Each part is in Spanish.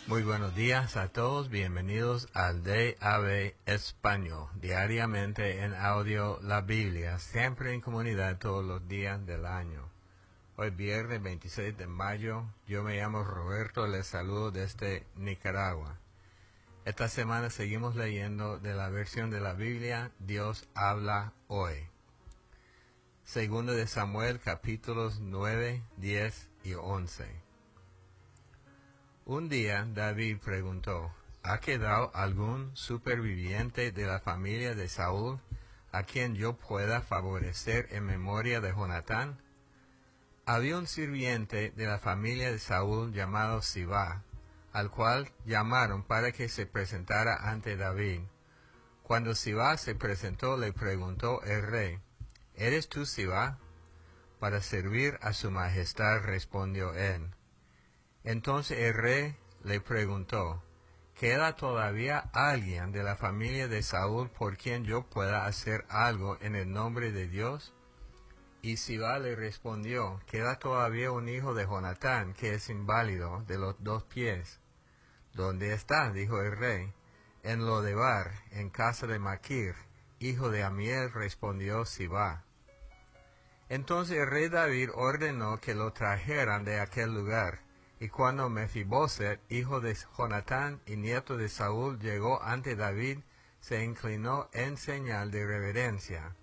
Muy buenos días a todos, bienvenidos al DAB Español, diariamente en audio la Biblia, siempre en comunidad todos los días del año. Hoy viernes 26 de mayo, yo me llamo Roberto, les saludo desde Nicaragua. Esta semana seguimos leyendo de la versión de la Biblia, Dios habla hoy. Segundo de Samuel, capítulos 9, 10 y 11. Un día David preguntó, ¿ha quedado algún superviviente de la familia de Saúl a quien yo pueda favorecer en memoria de Jonatán? Había un sirviente de la familia de Saúl llamado Sibá, al cual llamaron para que se presentara ante David. Cuando Sibá se presentó, le preguntó el rey, ¿eres tú Sibá? Para servir a su majestad, respondió él. Entonces el rey le preguntó, ¿queda todavía alguien de la familia de Saúl por quien yo pueda hacer algo en el nombre de Dios? Y Sibá le respondió, queda todavía un hijo de Jonatán, que es inválido de los 2 pies. ¿Dónde está? Dijo el rey. En Lodebar, en casa de Maquir, hijo de Amiel, respondió Sibá. Entonces el rey David ordenó que lo trajeran de aquel lugar. Y cuando Mefiboset, hijo de Jonatán y nieto de Saúl, llegó ante David, se inclinó en señal de reverencia.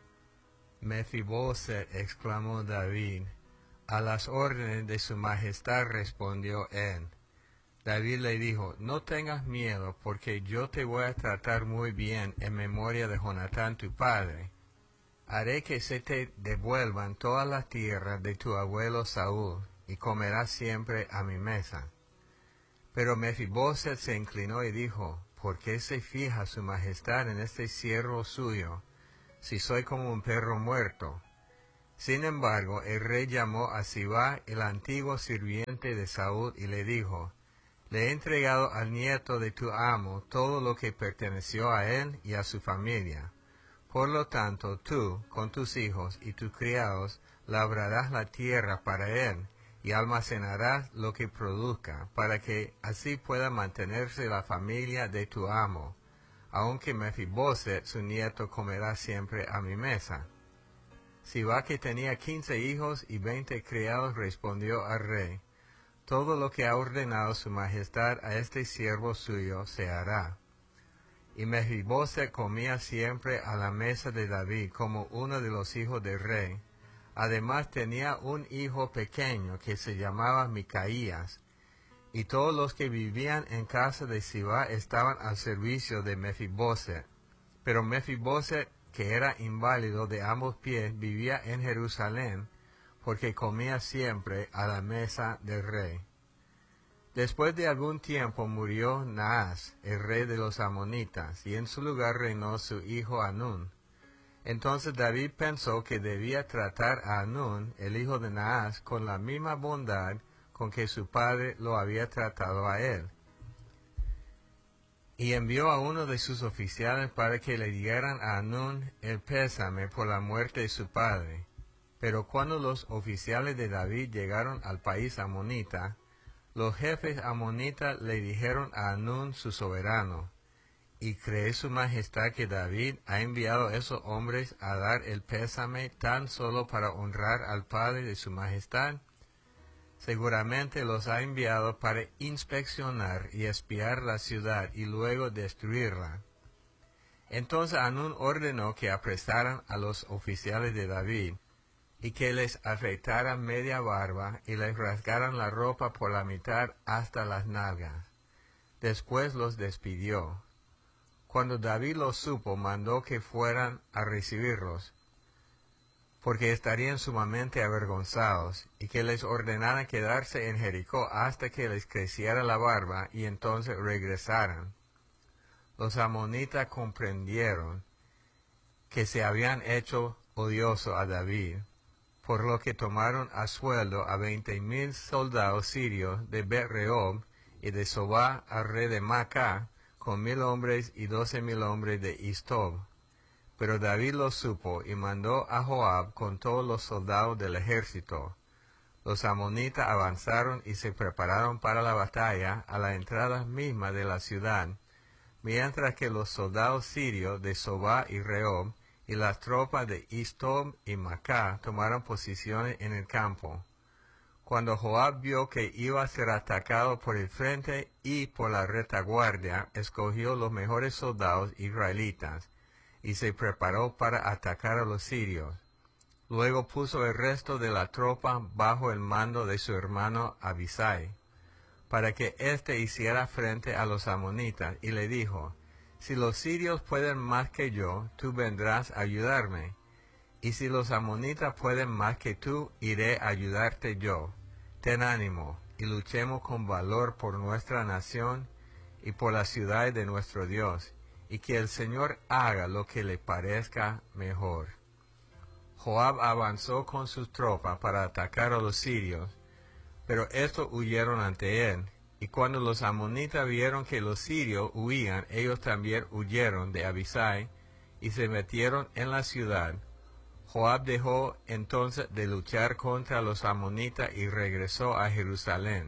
Mefiboset, exclamó David. A las órdenes de su majestad respondió él. David le dijo, no tengas miedo, porque yo te voy a tratar muy bien en memoria de Jonatán tu padre. Haré que se te devuelvan todas las tierras de tu abuelo Saúl, y comerás siempre a mi mesa. Pero Mefiboset se inclinó y dijo, ¿por qué se fija su majestad en este siervo suyo, si soy como un perro muerto? Sin embargo, el rey llamó a Sibá, el antiguo sirviente de Saúl, y le dijo, le he entregado al nieto de tu amo todo lo que perteneció a él y a su familia. Por lo tanto, tú, con tus hijos y tus criados, labrarás la tierra para él, y almacenarás lo que produzca, para que así pueda mantenerse la familia de tu amo, aunque Mefiboset, su nieto, comerá siempre a mi mesa. Sibá, que tenía 15 hijos y 20 criados, respondió al rey, todo lo que ha ordenado su majestad a este siervo suyo se hará. Y Mefiboset comía siempre a la mesa de David como uno de los hijos del rey. Además tenía un hijo pequeño que se llamaba Micaías, y todos los que vivían en casa de Sibá estaban al servicio de Mefiboset. Pero Mefiboset, que era inválido de ambos pies, vivía en Jerusalén, porque comía siempre a la mesa del rey. Después de algún tiempo murió Naas, el rey de los amonitas, y en su lugar reinó su hijo Hanún. Entonces David pensó que debía tratar a Hanún, el hijo de Naas, con la misma bondad con que su padre lo había tratado a él. Y envió a uno de sus oficiales para que le dieran a Hanún el pésame por la muerte de su padre. Pero cuando los oficiales de David llegaron al país amonita, los jefes amonitas le dijeron a Hanún su soberano, ¿y cree su majestad que David ha enviado a esos hombres a dar el pésame tan solo para honrar al padre de su majestad? Seguramente los ha enviado para inspeccionar y espiar la ciudad y luego destruirla. Entonces Hanún ordenó que apresaran a los oficiales de David, y que les afeitaran media barba y les rasgaran la ropa por la mitad hasta las nalgas. Después los despidió. Cuando David lo supo, mandó que fueran a recibirlos, porque estarían sumamente avergonzados, y que les ordenaran quedarse en Jericó hasta que les creciera la barba, y entonces regresaran. Los amonitas comprendieron que se habían hecho odioso a David, por lo que tomaron a sueldo a 20,000 soldados sirios de Bet-Rehob y de Sobá al rey de Maacá, con 1,000 hombres y 12,000 hombres de Istob. Pero David lo supo y mandó a Joab con todos los soldados del ejército. Los amonitas avanzaron y se prepararon para la batalla a la entrada misma de la ciudad, mientras que los soldados sirios de Sobá y Rehob y las tropas de Istob y Macá tomaron posiciones en el campo. Cuando Joab vio que iba a ser atacado por el frente y por la retaguardia, escogió los mejores soldados israelitas y se preparó para atacar a los sirios. Luego puso el resto de la tropa bajo el mando de su hermano Abisai, para que éste hiciera frente a los amonitas, y le dijo, si los sirios pueden más que yo, tú vendrás a ayudarme, y si los amonitas pueden más que tú, iré a ayudarte yo. Ten ánimo, y luchemos con valor por nuestra nación y por la ciudad de nuestro Dios, y que el Señor haga lo que le parezca mejor. Joab avanzó con sus tropas para atacar a los sirios, pero estos huyeron ante él, y cuando los amonitas vieron que los sirios huían, ellos también huyeron de Abisai, y se metieron en la ciudad. Joab dejó entonces de luchar contra los amonitas y regresó a Jerusalén.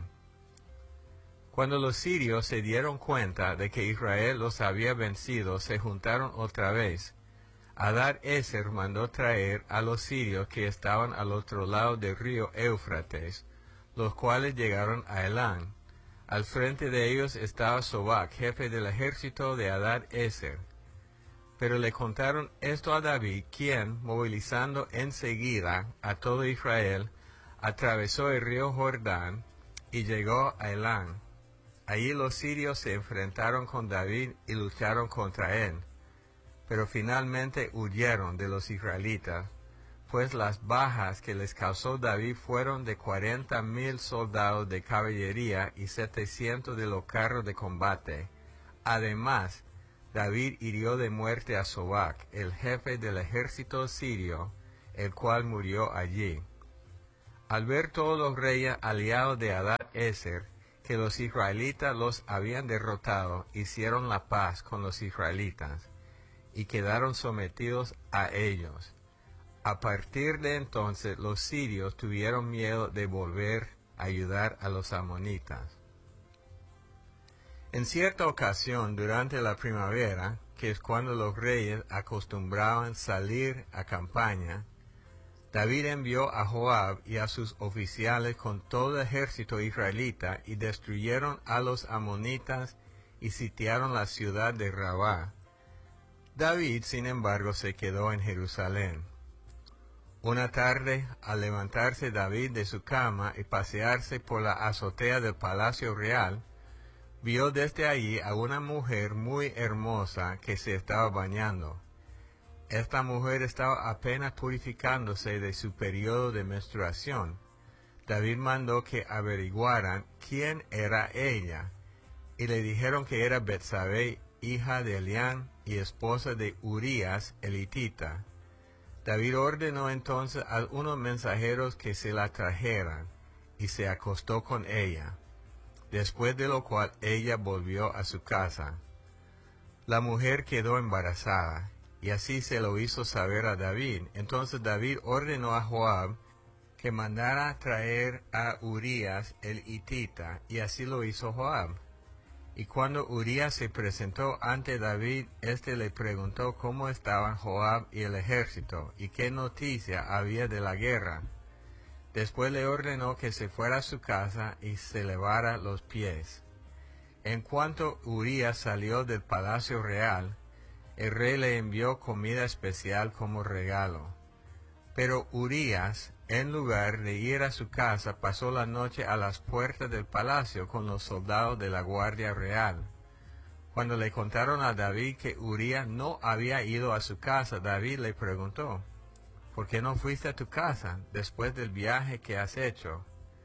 Cuando los sirios se dieron cuenta de que Israel los había vencido, se juntaron otra vez. Hadad-Ezer mandó traer a los sirios que estaban al otro lado del río Éufrates, los cuales llegaron a Elán. Al frente de ellos estaba Sobac, jefe del ejército de Hadad-Ezer. Pero le contaron esto a David, quien, movilizando enseguida a todo Israel, atravesó el río Jordán y llegó a Elán. Allí los sirios se enfrentaron con David y lucharon contra él, pero finalmente huyeron de los israelitas, pues las bajas que les causó David fueron de 40,000 soldados de caballería y 700 de los carros de combate. Además, David hirió de muerte a Sobac, el jefe del ejército sirio, el cual murió allí. Al ver todos los reyes aliados de Hadad-Ezer, que los israelitas los habían derrotado, hicieron la paz con los israelitas, y quedaron sometidos a ellos. A partir de entonces los sirios tuvieron miedo de volver a ayudar a los amonitas. En cierta ocasión, durante la primavera, que es cuando los reyes acostumbraban salir a campaña, David envió a Joab y a sus oficiales con todo el ejército israelita y destruyeron a los amonitas y sitiaron la ciudad de Rabá. David, sin embargo, se quedó en Jerusalén. Una tarde, al levantarse David de su cama y pasearse por la azotea del palacio real, vio desde allí a una mujer muy hermosa que se estaba bañando. Esta mujer estaba apenas purificándose de su periodo de menstruación. David mandó que averiguaran quién era ella, y le dijeron que era Betsabé, hija de Elián y esposa de Urías el hitita. David ordenó entonces a unos mensajeros que se la trajeran, y se acostó con ella, después de lo cual ella volvió a su casa. La mujer quedó embarazada, y así se lo hizo saber a David. Entonces David ordenó a Joab que mandara traer a Urías el hitita, y así lo hizo Joab. Y cuando Urías se presentó ante David, éste le preguntó cómo estaban Joab y el ejército, y qué noticia había de la guerra. Después le ordenó que se fuera a su casa y se lavara los pies. En cuanto Urías salió del palacio real, el rey le envió comida especial como regalo. Pero Urías, en lugar de ir a su casa, pasó la noche a las puertas del palacio con los soldados de la guardia real. Cuando le contaron a David que Urías no había ido a su casa, David le preguntó, ¿por qué no fuiste a tu casa después del viaje que has hecho?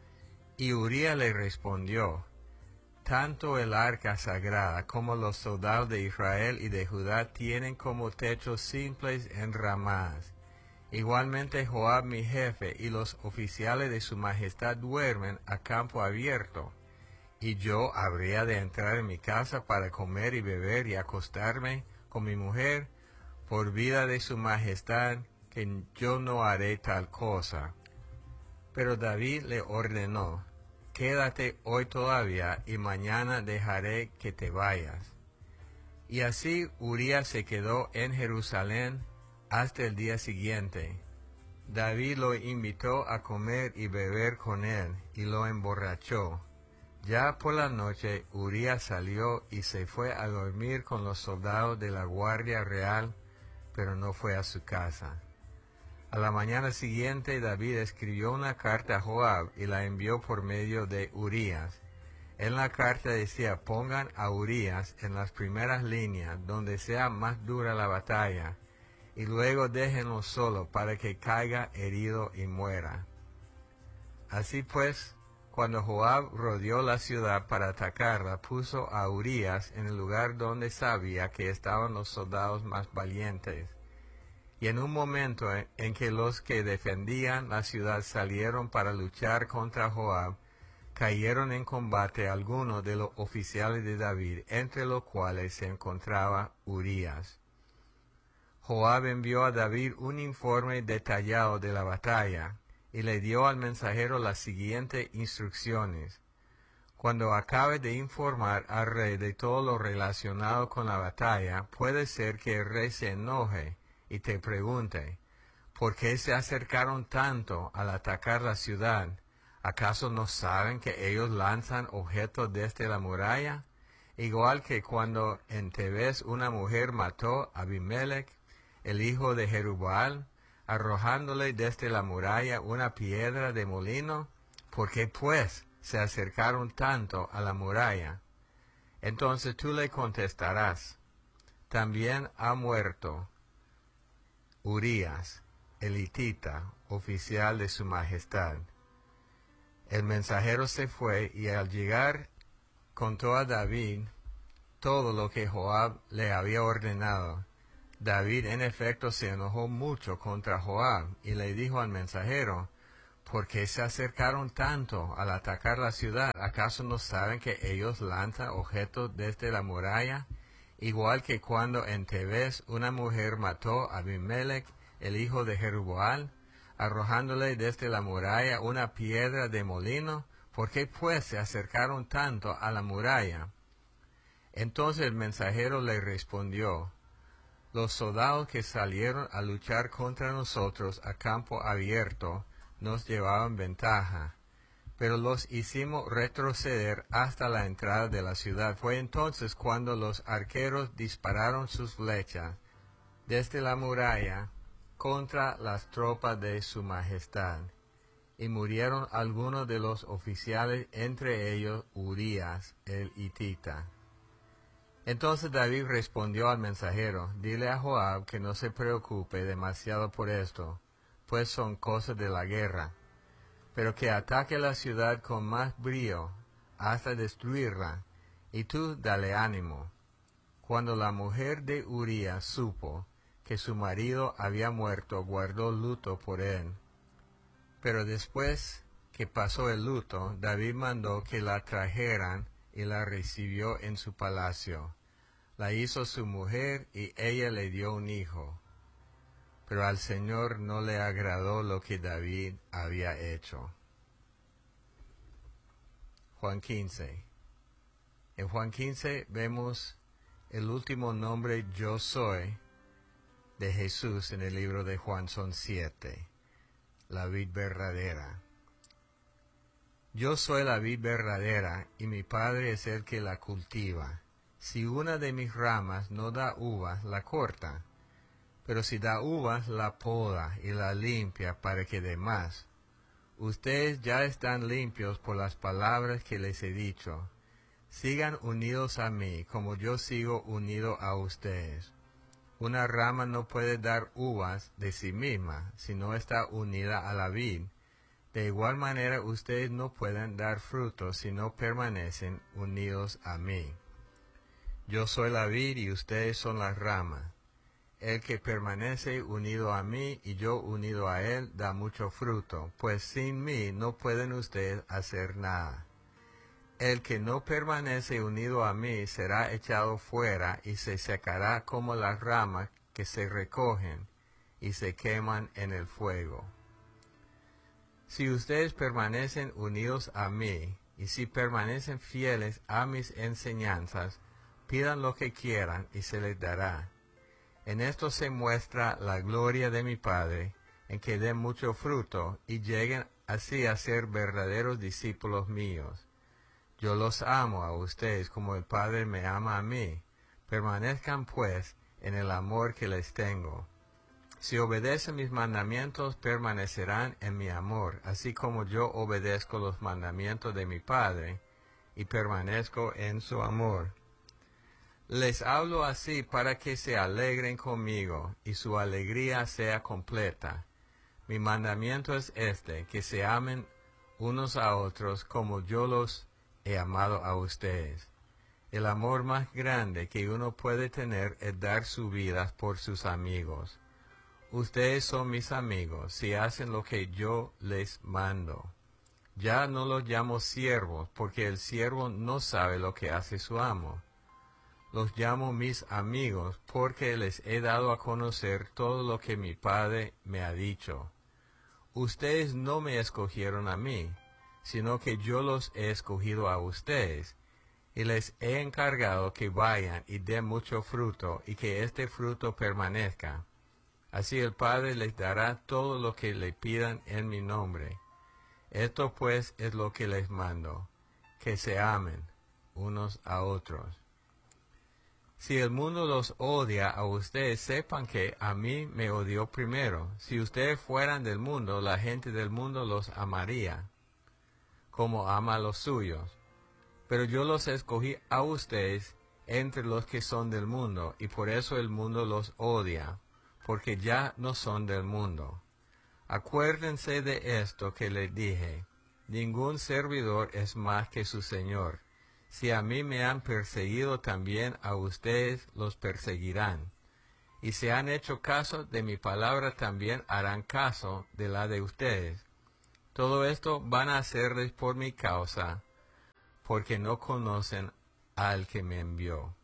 Y Urías le respondió, tanto el arca sagrada como los soldados de Israel y de Judá tienen como techos simples enramadas. Igualmente Joab mi jefe y los oficiales de su majestad duermen a campo abierto, y yo habría de entrar en mi casa para comer y beber y acostarme con mi mujer, por vida de su majestad, que yo no haré tal cosa. Pero David le ordenó: quédate hoy todavía, y mañana dejaré que te vayas. Y así Urías se quedó en Jerusalén hasta el día siguiente. David lo invitó a comer y beber con él, y lo emborrachó. Ya por la noche Urías salió y se fue a dormir con los soldados de la guardia real, pero no fue a su casa. A la mañana siguiente David escribió una carta a Joab y la envió por medio de Urías. En la carta decía: pongan a Urías en las primeras líneas, donde sea más dura la batalla, y luego déjenlo solo para que caiga herido y muera. Así pues, cuando Joab rodeó la ciudad para atacarla, puso a Urías en el lugar donde sabía que estaban los soldados más valientes. Y en un momento en que los que defendían la ciudad salieron para luchar contra Joab, cayeron en combate algunos de los oficiales de David, entre los cuales se encontraba Urías. Joab envió a David un informe detallado de la batalla, y le dio al mensajero las siguientes instrucciones: cuando acabe de informar al rey de todo lo relacionado con la batalla, puede ser que el rey se enoje y te pregunte: ¿por qué se acercaron tanto al atacar la ciudad? ¿Acaso no saben que ellos lanzan objetos desde la muralla? Igual que cuando en Tebes una mujer mató a Abimelech, el hijo de Jerubbaal, arrojándole desde la muralla una piedra de molino. ¿Por qué pues se acercaron tanto a la muralla? Entonces tú le contestarás: también ha muerto Urías, el hitita, oficial de su majestad. El mensajero se fue, y al llegar contó a David todo lo que Joab le había ordenado. David en efecto se enojó mucho contra Joab, y le dijo al mensajero: ¿por qué se acercaron tanto al atacar la ciudad? ¿Acaso no saben que ellos lanzan objetos desde la muralla? Igual que cuando en Tebes una mujer mató a Abimelech, el hijo de Jerubbaal, arrojándole desde la muralla una piedra de molino. ¿Por qué pues se acercaron tanto a la muralla? Entonces el mensajero le respondió: los soldados que salieron a luchar contra nosotros a campo abierto nos llevaban ventaja, pero los hicimos retroceder hasta la entrada de la ciudad. Fue entonces cuando los arqueros dispararon sus flechas desde la muralla contra las tropas de su majestad, y murieron algunos de los oficiales, entre ellos Urías el hitita. Entonces David respondió al mensajero: dile a Joab que no se preocupe demasiado por esto, pues son cosas de la guerra, pero que ataque la ciudad con más brío hasta destruirla, y tú dale ánimo. Cuando la mujer de Urías supo que su marido había muerto, guardó luto por él. Pero después que pasó el luto, David mandó que la trajeran y la recibió en su palacio. La hizo su mujer, y ella le dio un hijo. Pero al Señor no le agradó lo que David había hecho. Juan 15. En Juan 15 vemos el último nombre, yo soy, de Jesús en el libro de Juan. Son 7. La vid verdadera. Yo soy la vid verdadera, y mi Padre es el que la cultiva. Si una de mis ramas no da uvas, la corta, pero si da uvas, la poda y la limpia para que dé más. Ustedes ya están limpios por las palabras que les he dicho. Sigan unidos a mí, como yo sigo unido a ustedes. Una rama no puede dar uvas de sí misma, si no está unida a la vid. De igual manera, ustedes no pueden dar frutos si no permanecen unidos a mí. Yo soy la vid y ustedes son las ramas. El que permanece unido a mí y yo unido a él da mucho fruto, pues sin mí no pueden ustedes hacer nada. El que no permanece unido a mí será echado fuera y se secará como las ramas que se recogen y se queman en el fuego. Si ustedes permanecen unidos a mí, y si permanecen fieles a mis enseñanzas, pidan lo que quieran y se les dará. En esto se muestra la gloria de mi Padre, en que den mucho fruto y lleguen así a ser verdaderos discípulos míos. Yo los amo a ustedes como el Padre me ama a mí. Permanezcan pues en el amor que les tengo. Si obedecen mis mandamientos, permanecerán en mi amor, así como yo obedezco los mandamientos de mi Padre, y permanezco en su amor. Les hablo así para que se alegren conmigo, y su alegría sea completa. Mi mandamiento es este, que se amen unos a otros como yo los he amado a ustedes. El amor más grande que uno puede tener es dar su vida por sus amigos. Ustedes son mis amigos si hacen lo que yo les mando. Ya no los llamo siervos, porque el siervo no sabe lo que hace su amo. Los llamo mis amigos, porque les he dado a conocer todo lo que mi Padre me ha dicho. Ustedes no me escogieron a mí, sino que yo los he escogido a ustedes, y les he encargado que vayan y den mucho fruto, y que este fruto permanezca. Así el Padre les dará todo lo que le pidan en mi nombre. Esto pues es lo que les mando, que se amen unos a otros. Si el mundo los odia a ustedes, sepan que a mí me odió primero. Si ustedes fueran del mundo, la gente del mundo los amaría, como ama a los suyos. Pero yo los escogí a ustedes entre los que son del mundo, y por eso el mundo los odia, porque ya no son del mundo. Acuérdense de esto que les dije, ningún servidor es más que su Señor. Si a mí me han perseguido, también a ustedes los perseguirán. Y si han hecho caso de mi palabra, también harán caso de la de ustedes. Todo esto van a hacerles por mi causa, porque no conocen al que me envió.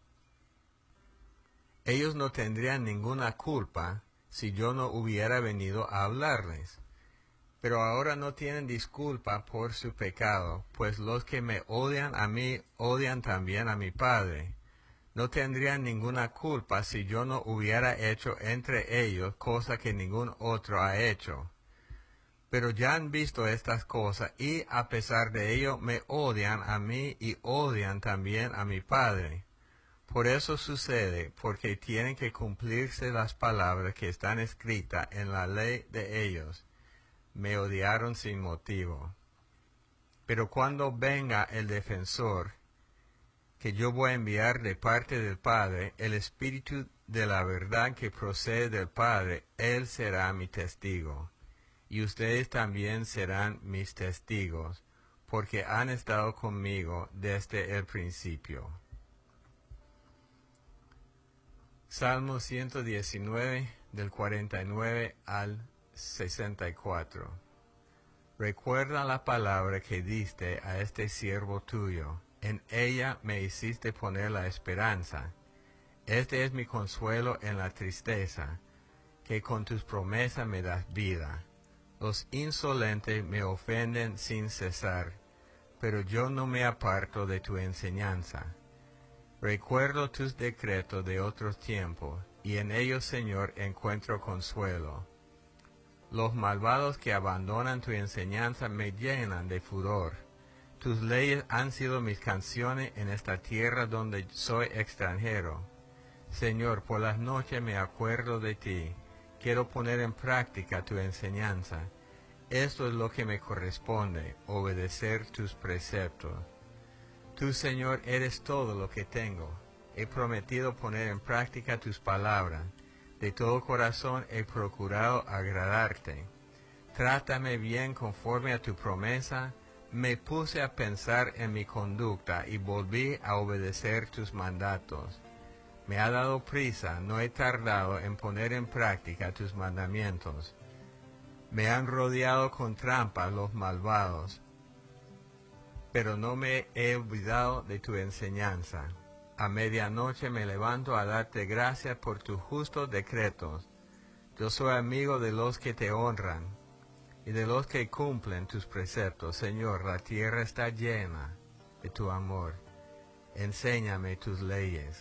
Ellos no tendrían ninguna culpa si yo no hubiera venido a hablarles. Pero ahora no tienen disculpa por su pecado, pues los que me odian a mí odian también a mi Padre. No tendrían ninguna culpa si yo no hubiera hecho entre ellos cosa que ningún otro ha hecho. Pero ya han visto estas cosas y a pesar de ello me odian a mí y odian también a mi Padre. Por eso sucede, porque tienen que cumplirse las palabras que están escritas en la ley de ellos. Me odiaron sin motivo. Pero cuando venga el defensor, que yo voy a enviar de parte del Padre, el Espíritu de la verdad que procede del Padre, Él será mi testigo. Y ustedes también serán mis testigos, porque han estado conmigo desde el principio. Salmo 119, del 49 al 64. Recuerda la palabra que diste a este siervo tuyo. En ella me hiciste poner la esperanza. Este es mi consuelo en la tristeza, que con tus promesas me das vida. Los insolentes me ofenden sin cesar, pero yo no me aparto de tu enseñanza. Recuerdo tus decretos de otros tiempos, y en ellos, Señor, encuentro consuelo. Los malvados que abandonan tu enseñanza me llenan de furor. Tus leyes han sido mis canciones en esta tierra donde soy extranjero. Señor, por las noches me acuerdo de ti. Quiero poner en práctica tu enseñanza. Esto es lo que me corresponde, obedecer tus preceptos. Tú, Señor, eres todo lo que tengo. He prometido poner en práctica tus palabras. De todo corazón he procurado agradarte. Trátame bien conforme a tu promesa. Me puse a pensar en mi conducta y volví a obedecer tus mandatos. Me ha dado prisa, no he tardado en poner en práctica tus mandamientos. Me han rodeado con trampas los malvados, pero no me he olvidado de tu enseñanza. A medianoche me levanto a darte gracias por tus justos decretos. Yo soy amigo de los que te honran. y de los que cumplen tus preceptos. Señor, la tierra está llena de tu amor. Enséñame tus leyes.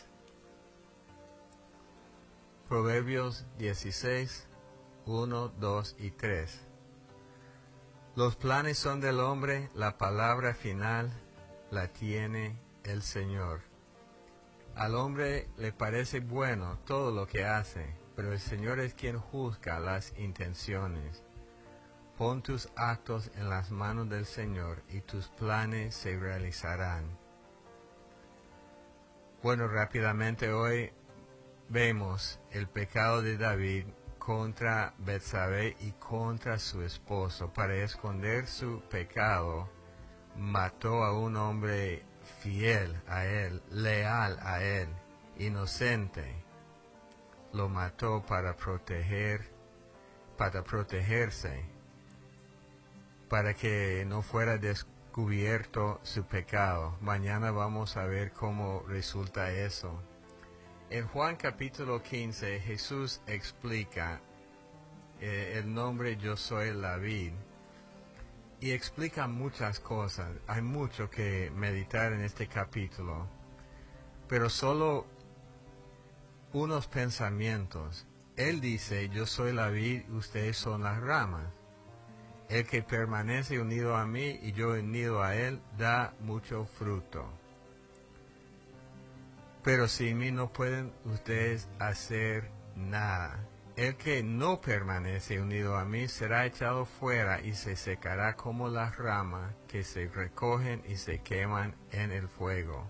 Proverbios 16, 1, 2 y 3. Los planes son del hombre, la palabra final la tiene el Señor. Al hombre le parece bueno todo lo que hace, pero el Señor es quien juzga las intenciones. Pon tus actos en las manos del Señor y tus planes se realizarán. Bueno, rápidamente hoy vemos el pecado de David contra Betsabé y contra su esposo. Para esconder su pecado, mató a un hombre fiel a él, leal a él, inocente. Lo mató para protegerse, para que no fuera descubierto su pecado. Mañana vamos a ver cómo resulta eso. En Juan capítulo 15, Jesús explica el nombre Yo soy la vid, y explica muchas cosas. Hay mucho que meditar en este capítulo, pero solo unos pensamientos. Él dice, yo soy la vid, ustedes son las ramas. El que permanece unido a mí y yo unido a él, da mucho fruto. Pero sin mí no pueden ustedes hacer nada. El que no permanece unido a mí será echado fuera y se secará como las ramas que se recogen y se queman en el fuego.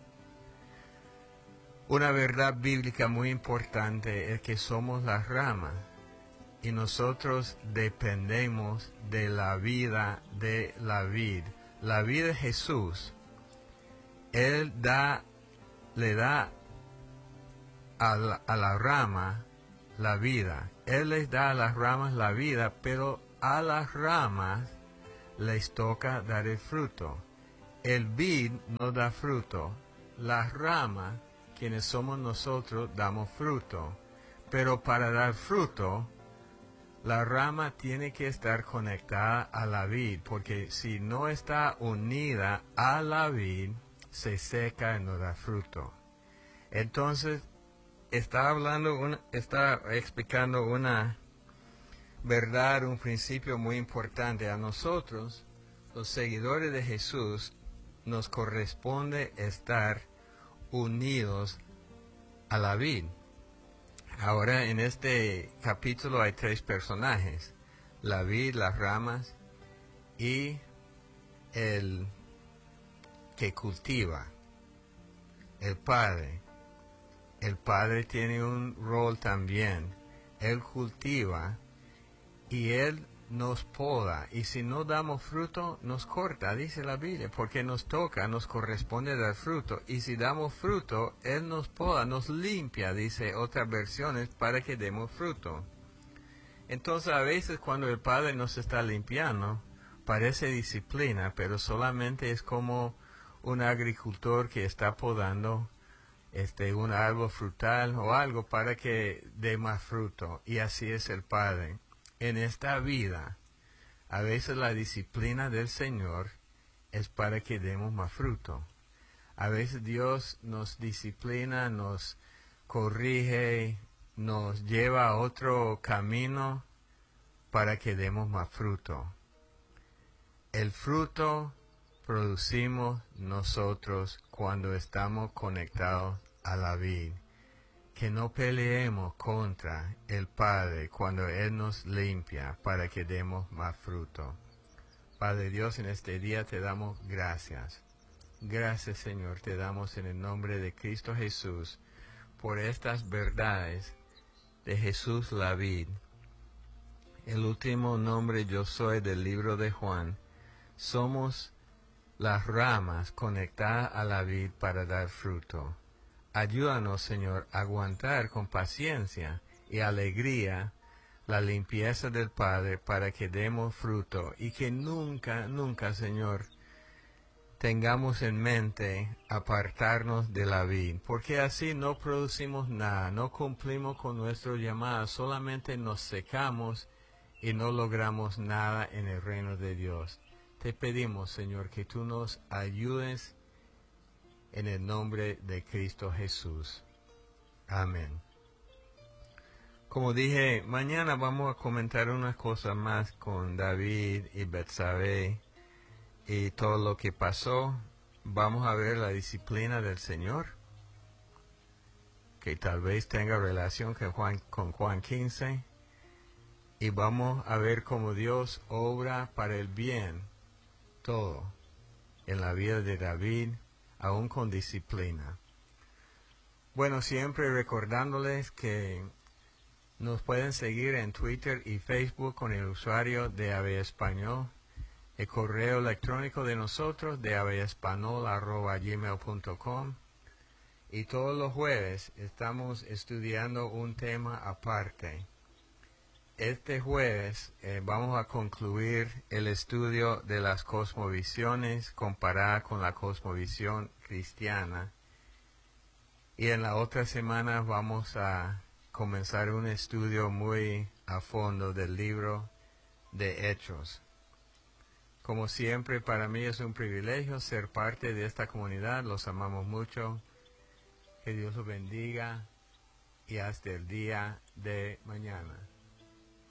Una verdad bíblica muy importante es que somos las ramas y nosotros dependemos de la vida de la vid. La vida de Jesús, Él le da a la rama la vida. Él les da a las ramas la vida, pero a las ramas les toca dar el fruto. El vid no da fruto. Las ramas, quienes somos nosotros, damos fruto. Pero para dar fruto, la rama tiene que estar conectada a la vid, porque si no está unida a la vid, se seca y no da fruto. Entonces, está explicando una verdad, un principio muy importante. A nosotros, los seguidores de Jesús, nos corresponde estar unidos a la vid. Ahora, en este capítulo hay 3 personajes: la vid, las ramas y el que cultiva, el Padre. El Padre tiene un rol también. Él cultiva y Él nos poda. Y si no damos fruto, nos corta, dice la Biblia, porque nos toca, nos corresponde dar fruto. Y si damos fruto, Él nos poda, nos limpia, dice otras versiones, para que demos fruto. Entonces, a veces cuando el Padre nos está limpiando, parece disciplina, pero solamente es como un agricultor que está podando un árbol frutal o algo para que dé más fruto. Y así es el Padre. En esta vida, a veces la disciplina del Señor es para que demos más fruto. A veces Dios nos disciplina, nos corrige, nos lleva a otro camino para que demos más fruto. El fruto producimos nosotros cuando estamos conectados a la vid. Que no peleemos contra el Padre cuando Él nos limpia para que demos más fruto. Padre Dios, en este día te damos gracias. Gracias, Señor, te damos en el nombre de Cristo Jesús por estas verdades de Jesús la vid. El último nombre yo soy del libro de Juan. Somos las ramas conectadas a la vid para dar fruto. Ayúdanos, Señor, a aguantar con paciencia y alegría la limpieza del Padre para que demos fruto y que nunca, nunca, Señor, tengamos en mente apartarnos de la vid, porque así no producimos nada, no cumplimos con nuestro llamado, solamente nos secamos y no logramos nada en el reino de Dios. Te pedimos, Señor, que tú nos ayudes en el nombre de Cristo Jesús. Amén. Como dije, mañana vamos a comentar unas cosas más con David y Betsabé y todo lo que pasó. Vamos a ver la disciplina del Señor, que tal vez tenga relación con Juan 15. Y vamos a ver cómo Dios obra para el bien todo en la vida de David, aún con disciplina. Bueno, siempre recordándoles que nos pueden seguir en Twitter y Facebook con el usuario de AB Español. El correo electrónico de nosotros de abespanol@gmail.com. Y todos los jueves estamos estudiando un tema aparte. Este jueves vamos a concluir el estudio de las cosmovisiones comparada con la cosmovisión cristiana. Y en la otra semana vamos a comenzar un estudio muy a fondo del libro de Hechos. Como siempre, para mí es un privilegio ser parte de esta comunidad. Los amamos mucho. Que Dios los bendiga y hasta el día de mañana.